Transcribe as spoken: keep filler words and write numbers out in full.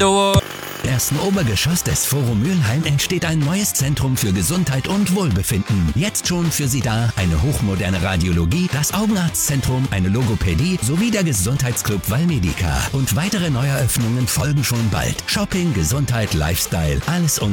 Auto. Im ersten Obergeschoss des Forum Mülheim entsteht ein neues Zentrum für Gesundheit und Wohlbefinden. Jetzt schon für Sie da eine hochmoderne Radiologie, das Augenarztzentrum, eine Logopädie sowie der Gesundheitsclub Valmedica. Und weitere Neueröffnungen folgen schon bald. Shopping, Gesundheit, Lifestyle, alles